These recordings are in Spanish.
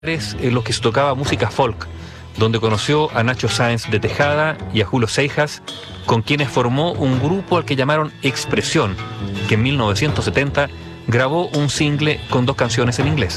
en los que se tocaba música folk, donde conoció a Nacho Sáenz de Tejada y a Julio Seijas, con quienes formó un grupo al que llamaron Expresión, que en 1970 grabó un single con 2 canciones en inglés.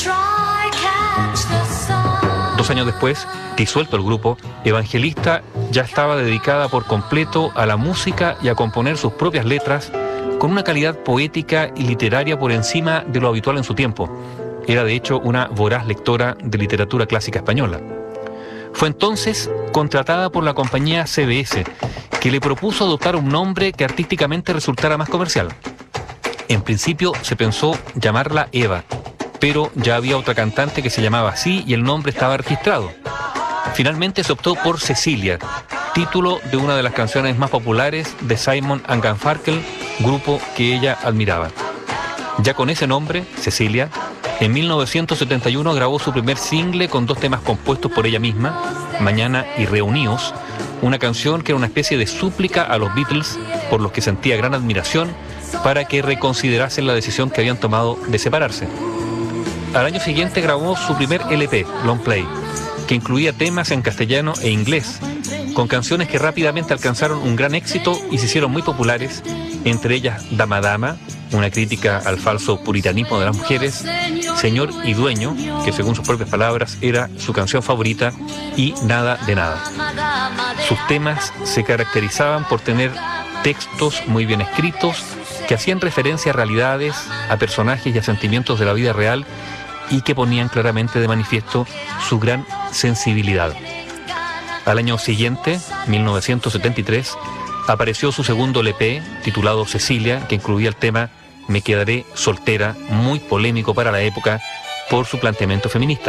2 años después, disuelto el grupo, Evangelista ya estaba dedicada por completo a la música y a componer sus propias letras con una calidad poética y literaria por encima de lo habitual en su tiempo. Era de hecho una voraz lectora de literatura clásica española. Fue entonces contratada por la compañía CBS, que le propuso adoptar un nombre que artísticamente resultara más comercial. En principio se pensó llamarla Eva, pero ya había otra cantante que se llamaba así y el nombre estaba registrado. Finalmente se optó por Cecilia, título de una de las canciones más populares de Simon & Garfunkel, grupo que ella admiraba. Ya con ese nombre, Cecilia, en 1971 grabó su primer single con 2 temas compuestos por ella misma, Mañana y Reuníos, una canción que era una especie de súplica a los Beatles, por los que sentía gran admiración, para que reconsiderasen la decisión que habían tomado de separarse. Al año siguiente grabó su primer LP, Long Play, que incluía temas en castellano e inglés, con canciones que rápidamente alcanzaron un gran éxito y se hicieron muy populares, entre ellas Dama Dama, una crítica al falso puritanismo de las mujeres, Señor y Dueño, que según sus propias palabras era su canción favorita, y Nada de Nada. Sus temas se caracterizaban por tener textos muy bien escritos, que hacían referencia a realidades, a personajes y a sentimientos de la vida real, y que ponían claramente de manifiesto su gran sensibilidad. Al año siguiente, 1973, apareció su segundo LP, titulado Cecilia, que incluía el tema Me quedaré soltera, muy polémico para la época por su planteamiento feminista.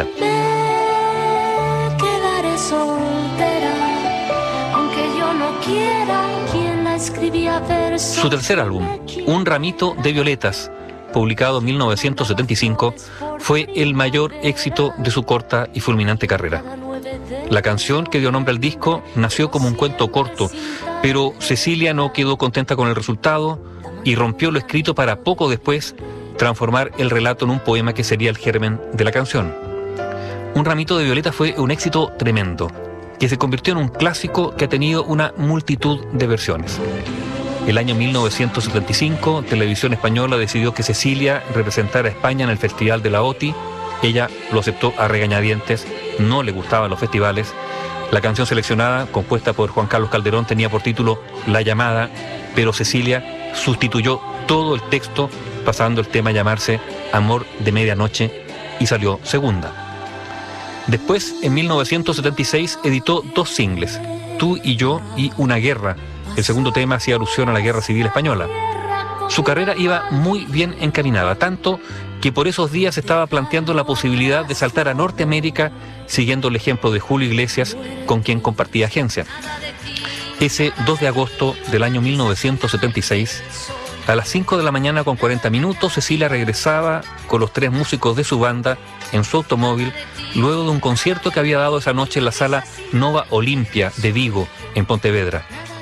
Me quedaré soltera, aunque yo no quiera. ¿Quién la escribía versos? Su tercer álbum, Un ramito de violetas, publicado en 1975, fue el mayor éxito de su corta y fulminante carrera. La canción que dio nombre al disco nació como un cuento corto, pero Cecilia no quedó contenta con el resultado y rompió lo escrito para poco después transformar el relato en un poema que sería el germen de la canción. Un ramito de violeta fue un éxito tremendo, que se convirtió en un clásico que ha tenido una multitud de versiones. El año 1975, Televisión Española decidió que Cecilia representara a España en el Festival de la OTI. Ella lo aceptó a regañadientes, no le gustaban los festivales. La canción seleccionada, compuesta por Juan Carlos Calderón, tenía por título La llamada, pero Cecilia sustituyó todo el texto, pasando el tema a llamarse Amor de medianoche, y salió segunda. Después, en 1976, editó 2 singles, Tú y yo y Una guerra. El segundo tema hacía alusión a la Guerra Civil Española. Su carrera iba muy bien encaminada, tanto que por esos días estaba planteando la posibilidad de saltar a Norteamérica, siguiendo el ejemplo de Julio Iglesias, con quien compartía agencia. Ese 2 de agosto del año 1976, a las 5 de la mañana con 40 minutos, Cecilia regresaba con los 3 músicos de su banda en su automóvil, luego de un concierto que había dado esa noche en la sala Nova Olimpia de Vigo, en Pontevedra.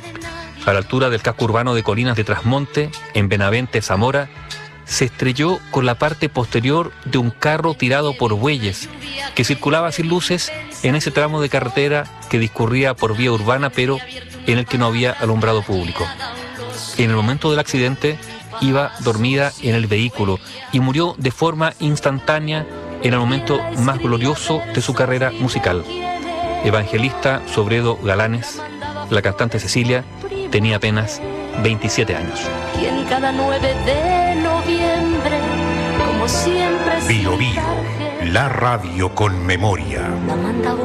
A la altura del casco urbano de Colinas de Trasmonte, en Benavente, Zamora, se estrelló con la parte posterior de un carro tirado por bueyes, que circulaba sin luces en ese tramo de carretera que discurría por vía urbana, pero en el que no había alumbrado público. En el momento del accidente, iba dormida en el vehículo y murió de forma instantánea en el momento más glorioso de su carrera musical. Evangelista Sobredo Galanes, la cantante Cecilia, tenía apenas 27 años. Y en cada 9 de noviembre, como siempre, Bio Bio, la radio con memoria. la mandaba